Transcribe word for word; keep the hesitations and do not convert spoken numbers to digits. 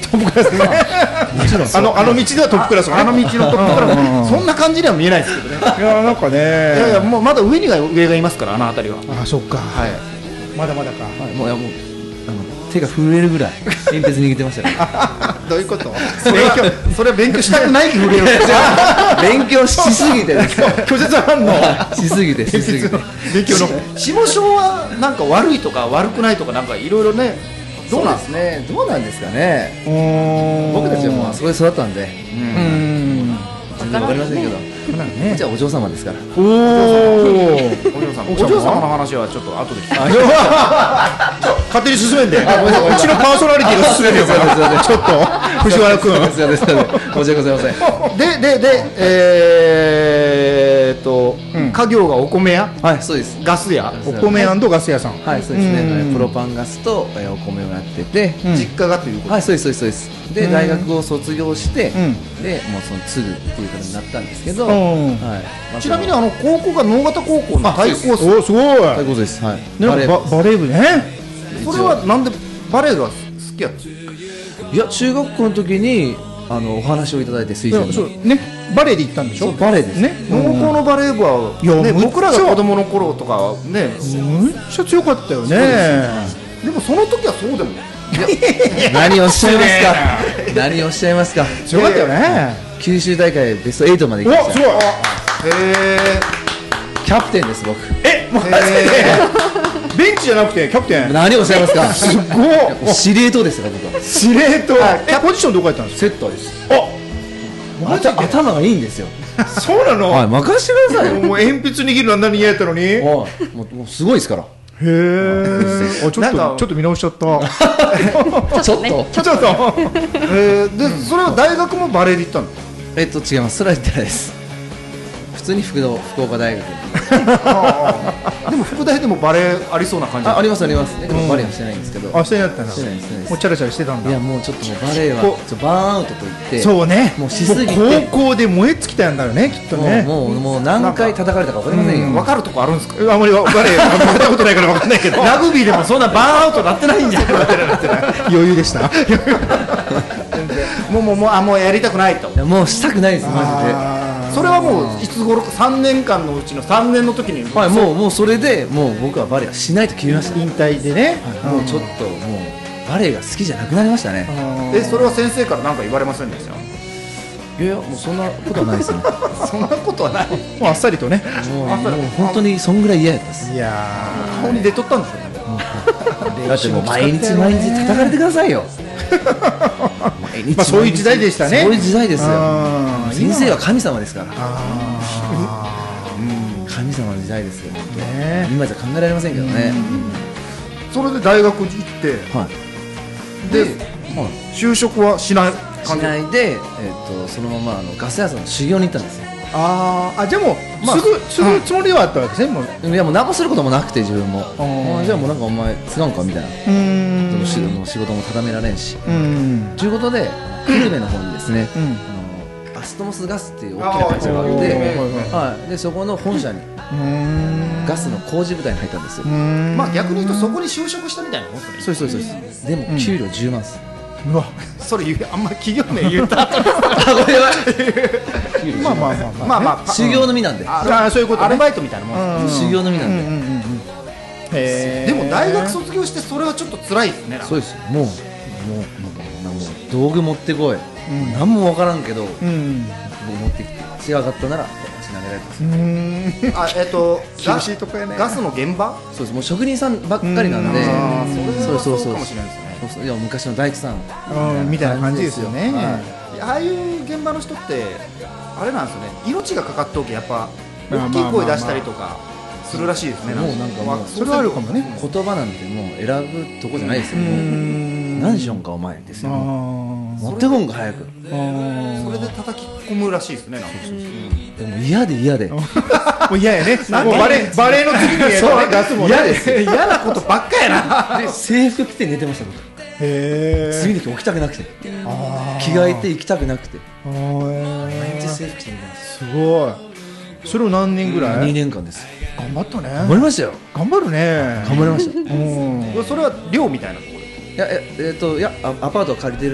トップクラスね。もちろんあのあの道ではトップクラス、あの道のトップクラス、そんな感じには見えないですけどね。いやなんかね、いやいやもうまだ上にが上がいますから、あの辺りは。あ、そっか。はい。まだまだか。 もういやもうあの手が震えるぐらい鉛筆握ってましたね。 どういうこと？勉強、それは勉強したくない気震える。 勉強しすぎてですよ。 拒絶反応しすぎてしすぎて。 勉強の下小はなんか悪いとか悪くないとかなんかいろいろね。 どうなんですね。どうなんですかね。僕たちはもうあそこで育ったんで。うん。全然わかりませんけど。じゃあお嬢様ですから。 おお。お嬢様。お嬢様の話はちょっと後で聞きます。勝手に進めんで。うちのパーソナリティが進めるよ。ちょっと藤原君。 申し訳ございません。 でででえっと家業がお米屋。 はい、そうです。 ガス屋。お米&ガス屋さん。 はい、そうですね。プロパンガスとお米をやってて、 実家がということ。 はい、そうですそうですそうです。で大学を卒業して、でもうその継ぐっていう形になったんですけど。 ちなみにあの高校が能形高校の対抗生。お、すごい。対抗生です。はい。 バレー部ね。それはなんでバレーが好きやった？ いや中学校の時にあのお話をいただいて推薦のね、バレーで行ったんでしょ？ バレーですね。 能高のバレー部はね、僕らが子供の頃とかね、むっちゃ強かったよね。でもその時はそうでも。 何をおっしゃいますか。何をおっしゃいますか。 強かったよね。 九州大会ベストエイトまで行きました。 お、すごい。へー。 キャプテンです僕。 え、マジで。ベンチじゃなくてキャプテン。 何をおっしゃいますか。 すごい。 司令塔ですよ僕は。 司令塔。え、ポジションどこやったんですか。 セッターです。あ、頭がいいんですよ。 そうなの。 はい、任してくださいよ。 もう鉛筆握るのあんなに嫌やったのに。 もうすごいですから。 へえ。ちょっとちょっと見直しちゃった。 ちょっとちょっと。えでそれは大学もバレーで行ったの？ えっと違います。それは言ってないです。普通に福岡大学でも福大でもバレーありそうな感じ。 ありますあります。でもバレーはしてないんですけど。 あ、してなかったな。 してないですね。 もうチャラチャラしてたんだ。 いやもうちょっともうバレーはバーンアウトと言って。 そうね。 もうしすぎて高校で燃え尽きたんだよねきっとね。 もうもう何回叩かれたか分かりませんよ。 分かるとこあるんですか。あんまりバレーやったことないから分かんないけど。ラグビーでもそんなバーンアウトなってないんじゃない。余裕でした。もうもうもうあもうやりたくないと。 いやもうしたくないですマジで。 それはもういつ頃かさんねんかんのうちのさんねんの時に。 はい、もうもうそれでもう僕はバレーはしないと決めました。 引退でね。 もうちょっともうバレーが好きじゃなくなりましたね。 え、それは先生から何か言われませんでした？ いやいやもうそんなことはないですね。 そんなことはない。もうあっさりとね。 もう本当にそんぐらい嫌やったです。 いやー、顔に出とったんですよね。 だってもう毎日毎日叩かれてくださいよ。 まあそういう時代でしたね。 そういう時代ですよ。先生は神様ですから。神様の時代ですよ。今じゃ考えられませんけどね。 それで大学行って、で就職はしないしないで、えっとそのままあのガス屋さんの修行に行ったんですよ。 ああ、じゃあもうすぐすぐつもりはあったわけですね。もういやもう何もすることもなくて自分も。じゃあもうなんかお前つがんかみたいな。うん。仕事も畳められんし。うん。ということで久留米の方にですね、アストモスガスっていう大きな会社があって、はい。でそこの本社にガスの工事部隊に入ったんですよ。 まあ逆に言うとそこに就職したみたいなもんですね。 そうそうそうです。でも給料じゅうまんです。 うわ、それあんま企業名言った後まあまあまあまあまあ修行の身なんで。 ああ、そういうこと。アルバイトみたいなもん。 修行の身なんで。でも大学卒業してそれはちょっと辛いですね。 そうです。もうもう道具持ってこい。何も分からんけど持ってきて違かったなら足投げられてます。 あ、えっとガスの現場。 そうです。もう職人さんばっかりなんで。 そうそうそうかもしれないですね。 いや昔の大工さんみたいな感じですよね。ああいう現場の人ってあれなんですよね。命がかかっておけやっぱ大きい声出したりとかするらしいですね。 もうなんかもうそれはあるかもね。 言葉なんてもう選ぶとこじゃないですよ。何しよんかお前ですよ。持ってこんか早く。 それで叩き込むらしいですね。 でも嫌で嫌で。 もう嫌やね。バレーバレーの次にガスも嫌です。嫌なことばっかやな。 で制服着て寝てました僕。へえ。次の日起きたくなくて着替えて行きたくなくて毎日制服着て寝てます。 すごい。それを何年ぐらい？ にねんかんです。 頑張ったね。 頑張りましたよ。 頑張るね。 頑張りました。 それは寮みたいなところ？ いやえっといやアパートを借りてる